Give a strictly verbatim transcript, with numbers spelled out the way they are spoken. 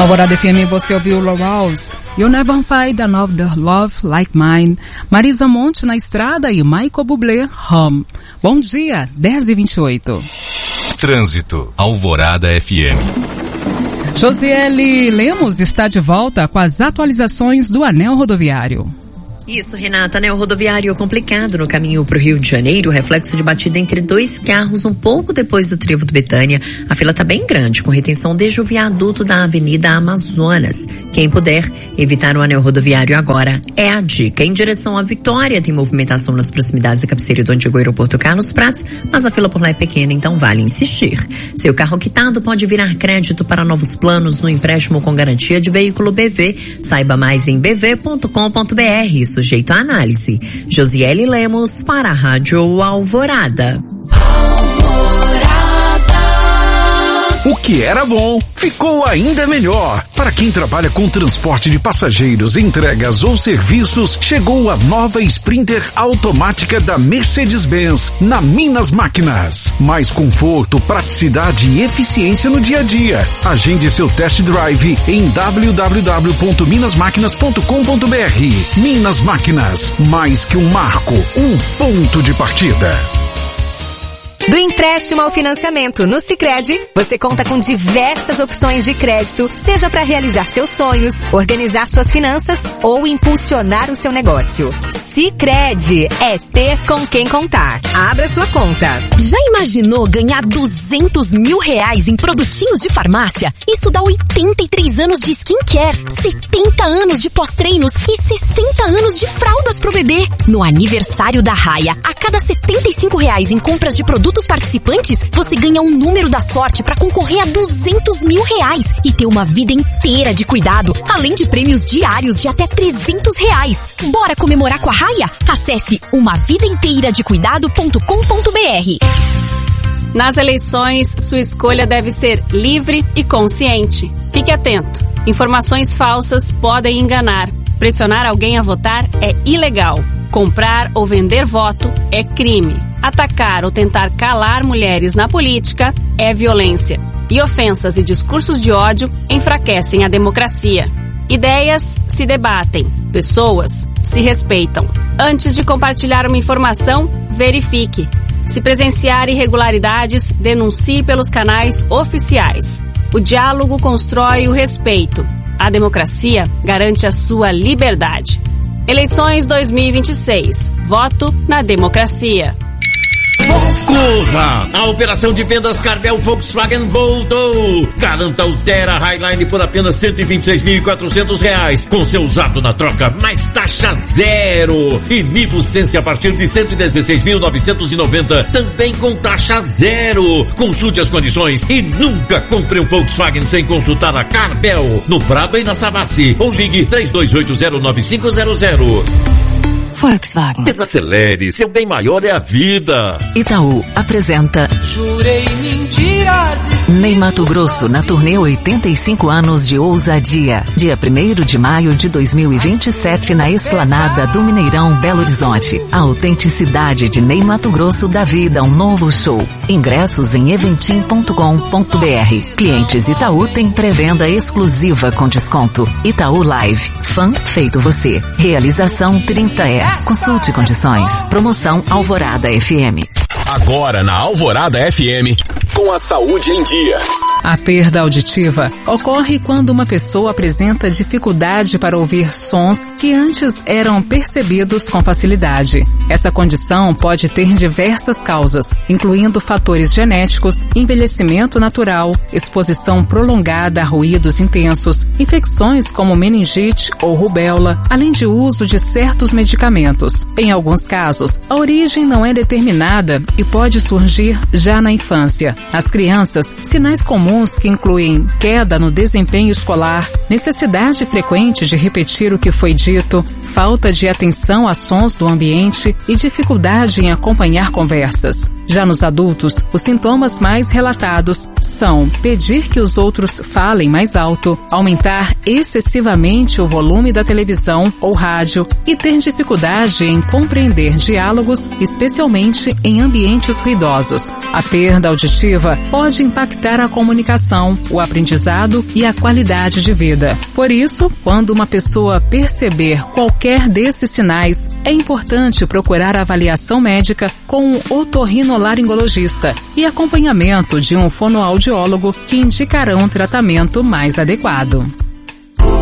Alvorada F M, você ouviu Laurels, You Never Find Another Love Like Mine, Marisa Monte na estrada e Michael Bublé, Home. Bom dia, dez e vinte e oito. Trânsito, Alvorada F M. Josiele Lemos está de volta com as atualizações do anel rodoviário. Isso, Renata, né? O rodoviário complicado no caminho para o Rio de Janeiro, reflexo de batida entre dois carros um pouco depois do trevo do Betânia. A fila está bem grande, com retenção desde o viaduto da Avenida Amazonas. Quem puder evitar o anel rodoviário agora é a dica. Em direção à Vitória, tem movimentação nas proximidades da cabeceira do antigo aeroporto Carlos Prates, mas a fila por lá é pequena, então vale insistir. Seu carro quitado pode virar crédito para novos planos no empréstimo com garantia de veículo B V. Saiba mais em b v ponto com ponto b r. Sujeito à análise. Josiele Lemos para a Rádio Alvorada. O que era bom, ficou ainda melhor. Para quem trabalha com transporte de passageiros, entregas ou serviços, chegou a nova Sprinter automática da Mercedes-Benz na Minas Máquinas. Mais conforto, praticidade e eficiência no dia a dia. Agende seu test drive em w w w ponto minas máquinas ponto com ponto b r. Minas Máquinas, mais que um marco, um ponto de partida. Do empréstimo ao financiamento no Sicredi, você conta com diversas opções de crédito, seja para realizar seus sonhos, organizar suas finanças ou impulsionar o seu negócio. Sicredi é ter com quem contar. Abra sua conta. Já imaginou ganhar duzentos mil reais em produtinhos de farmácia? Isso dá oitenta e três anos de skincare, setenta anos de pós-treinos e sessenta anos de fraldas pro bebê. No aniversário da Raia, a cada setenta e cinco reais em compras de produtos participantes, você ganha um número da sorte para concorrer a duzentos mil reais e ter uma vida inteira de cuidado, além de prêmios diários de até trezentos reais. Bora comemorar com a Raia? Acesse uma vida inteira de cuidado ponto com ponto b r. Nas eleições, sua escolha deve ser livre e consciente. Fique atento. Informações falsas podem enganar. Pressionar alguém a votar é ilegal. Comprar ou vender voto é crime. Atacar ou tentar calar mulheres na política é violência. E ofensas e discursos de ódio enfraquecem a democracia. Ideias se debatem. Pessoas se respeitam. Antes de compartilhar uma informação, verifique. Se presenciar irregularidades, denuncie pelos canais oficiais. O diálogo constrói o respeito. A democracia garante a sua liberdade. Eleições dois mil e vinte e seis. Voto na democracia. Corra! A operação de vendas Carvel Volkswagen voltou! Garanta o Terra Highline por apenas cento e vinte e seis mil e quatrocentos reais, com seu usado na troca, mais taxa zero. E Nivo Sense a partir de cento e dezesseis mil novecentos e noventa, também com taxa zero. Consulte as condições e nunca compre um Volkswagen sem consultar a Carvel. No Prado e na Savassi. Ou ligue três dois oito zero nove cinco zero zero. Volkswagen. Desacelere, seu bem maior é a vida. Itaú apresenta Jurei mentiras. Ney Matogrosso na turnê oitenta e cinco anos de ousadia. Dia primeiro de maio de dois mil e vinte e sete na Esplanada do Mineirão, Belo Horizonte. A autenticidade de Ney Matogrosso dá vida a um novo show. Ingressos em eventim ponto com ponto b r. Clientes Itaú têm pré-venda exclusiva com desconto. Itaú Live. Fã feito você. Realização trinta E. Consulte condições. Promoção Alvorada F M. Agora na Alvorada F M, com a saúde em dia. A perda auditiva ocorre quando uma pessoa apresenta dificuldade para ouvir sons que antes eram percebidos com facilidade. Essa condição pode ter diversas causas, incluindo fatores genéticos, envelhecimento natural, exposição prolongada a ruídos intensos, infecções como meningite ou rubéola, além de uso de certos medicamentos. Em alguns casos, a origem não é determinada e pode surgir já na infância. As crianças, sinais comuns que incluem queda no desempenho escolar, necessidade frequente de repetir o que foi dito, falta de atenção a sons do ambiente e dificuldade em acompanhar conversas. Já nos adultos, os sintomas mais relatados são pedir que os outros falem mais alto, aumentar excessivamente o volume da televisão ou rádio e ter dificuldade em compreender diálogos, especialmente em ambientes ruidosos. A perda auditiva pode impactar a comunicação comunicação, o aprendizado e a qualidade de vida. Por isso, quando uma pessoa perceber qualquer desses sinais, é importante procurar avaliação médica com um otorrinolaringologista e acompanhamento de um fonoaudiólogo que indicarão um tratamento mais adequado.